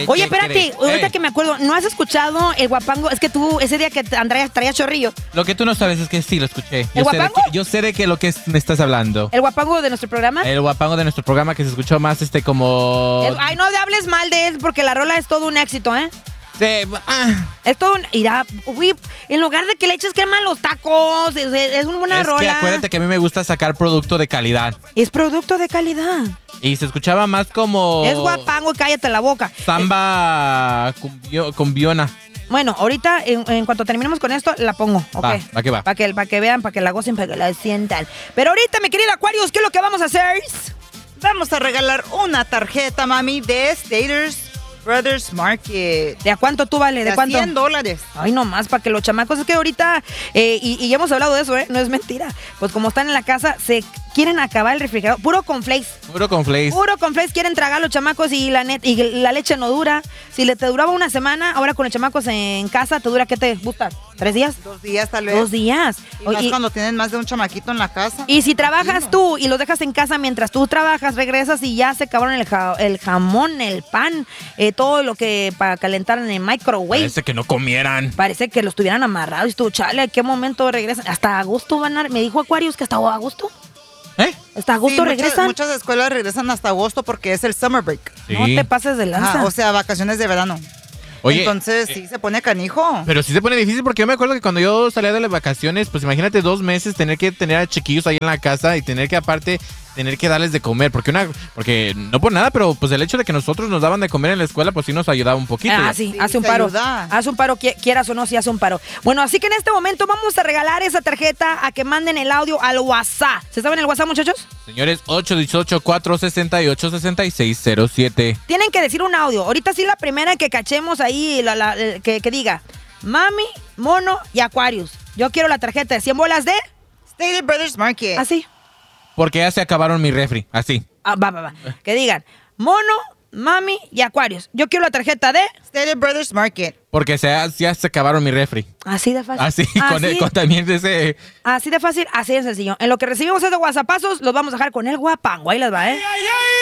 Oye, espérate, ahorita que me acuerdo, ¿no has escuchado el guapango? Es que tú, ese día que Andrea traía chorrillo. Lo que tú no sabes es que sí lo escuché. ¿El guapango? Yo sé de qué lo que me estás hablando. ¿El guapango de nuestro programa? El guapango de nuestro programa que se escuchó más como... Ay, no hables mal de él porque la rola es todo un éxito, ¿eh? Sí, Es todo un... Irá, uy, en lugar de que le eches crema a los tacos, es una buena rola. Es que acuérdate que a mí me gusta sacar producto de calidad. Es producto de calidad. Y se escuchaba más como... Es guapango y cállate la boca. Samba cumbiona. Bueno, ahorita, en cuanto terminemos con esto, la pongo, ¿ok? Va que va. Para que vean, para que la gocen, para que la sientan. Pero ahorita, mi querido Aquarius, ¿qué es lo que vamos a hacer? Vamos a regalar una tarjeta, mami, de Staters Brothers Market. ¿De a cuánto tú vale? ¿De cuánto? $100. Ay, nomás, para que los chamacos, es que ahorita, y ya hemos hablado de eso, no es mentira. Pues como están en la casa, se quieren acabar el refrigerador. Puro cornflakes. Puro cornflakes Quieren tragar los chamacos y la leche no dura. Si te duraba una semana, ahora con los chamacos en casa, ¿te dura qué te gusta? ¿3 días? 2 días tal vez. 2 días. Y más cuando tienen más de un chamaquito en la casa. Y si trabajas tú y los dejas en casa mientras tú trabajas, regresas y ya se acabaron el jamón, el pan, todo lo que para calentar en el microwave. Parece que no comieran. Parece que los tuvieran amarrados. Y tú, chale, ¿a qué momento regresan? Hasta agosto van a... Me dijo Aquarius que hasta agosto. ¿Hasta agosto regresan? Muchas escuelas regresan hasta agosto porque es el summer break. Sí. No te pases de lanza. O sea, vacaciones de verano. Oye, entonces sí se pone canijo. Pero sí se pone difícil porque yo me acuerdo que cuando yo salía de las vacaciones, pues imagínate 2 meses tener que tener a chiquillos ahí en la casa y tener que aparte tener que darles de comer, porque no por nada, pero pues el hecho de que nosotros nos daban de comer en la escuela, pues sí nos ayudaba un poquito. Sí, hace un paro. Hace un paro, quieras o no, sí hace un paro. Bueno, así que en este momento vamos a regalar esa tarjeta a que manden el audio al WhatsApp. ¿Se saben el WhatsApp, muchachos? Señores, 818-468-6607. Tienen que decir un audio. Ahorita sí la primera que cachemos ahí, que diga Mami, Mono y Aquarius. Yo quiero la tarjeta de 100 bolas de Staters Brothers Market. Así. Porque ya se acabaron mi refri, así. Va. Que digan Mono, Mami y Aquarius. Yo quiero la tarjeta de Staters Brothers Market. Porque ya se acabaron mi refri. Así de fácil. Así, con también ese... Así de fácil, así de sencillo. En lo que recibimos esos WhatsAppazos, los vamos a dejar con el guapango. Ahí les va, ¿eh?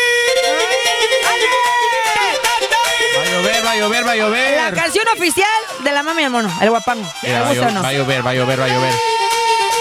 Va a llover. La canción oficial de la Mami y el Mono, el guapango. Va a llover.